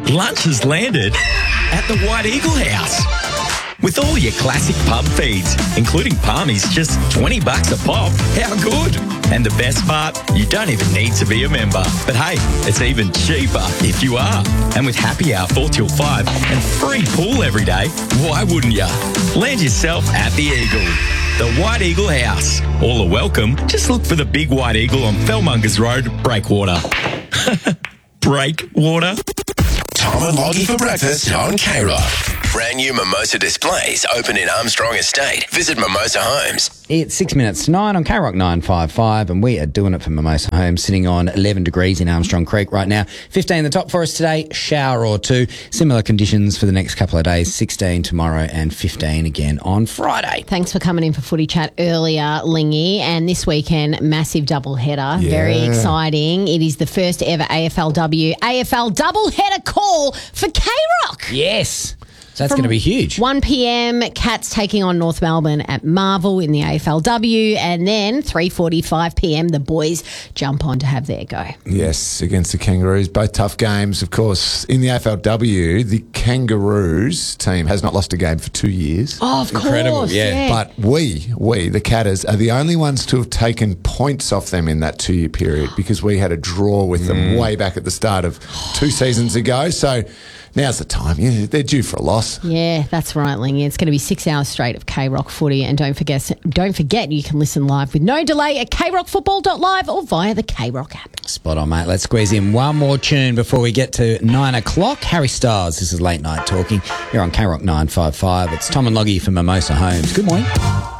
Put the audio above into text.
lunch has landed at the White Eagle House. With all your classic pub feeds, including palmies, just $20 a pop. How good? And the best part, you don't even need to be a member. But hey, it's even cheaper if you are. And with happy hour 4 till 5 and free pool every day, why wouldn't you? Land yourself at the Eagle. The White Eagle House. All are welcome. Just look for the big White Eagle on Fellmongers Road, Breakwater. Breakwater. Tom and Loggy for breakfast on K-Rock. Brand new Mimosa displays open in Armstrong Estate. Visit Mimosa Homes. It's 6 minutes to 9 on K-Rock 955, and we are doing it for Mimosa Homes, sitting on 11 degrees in Armstrong Creek right now. 15 the top for us today, shower or two. Similar conditions for the next couple of days, 16 tomorrow and 15 again on Friday. Thanks for coming in for Footy Chat earlier, Lingy. And this weekend, massive doubleheader. Yeah. Very exciting. It is the first ever AFLW AFL doubleheader call for K-Rock. Yes. So that's going to be huge. 1 p.m, Cats taking on North Melbourne at Marvel in the AFLW, and then 3:45 p.m, the boys jump on to have their go. Yes, against the Kangaroos. Both tough games, of course. In the AFLW, the Kangaroos team has not lost a game for 2 years. Oh, of Incredible, course. yeah. But we, the Catters, are the only ones to have taken points off them in that 2 year period, because we had a draw with them way back at the start of 2 seasons ago. So now's the time. Yeah, they're due for a loss. Yeah, that's right, Lingy. It's going to be 6 hours straight of K-Rock footy. And don't forget, you can listen live with no delay at krockfootball.live or via the K-Rock app. Spot on, mate. Let's squeeze in one more tune before we get to 9 o'clock. Harry Styles, this is Late Night Talking. You're on K-Rock 955. It's Tom and Loggy from Mimosa Homes. Good morning.